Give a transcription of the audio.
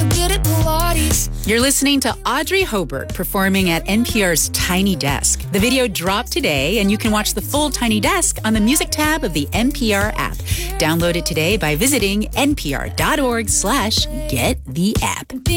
so get it, Pilates. You're listening to Audrey Hobart performing at NPR's Tiny Desk. The video dropped today, and you can watch the full Tiny Desk on the music tab of the NPR app. Download it today by visiting npr.org/gettheapp.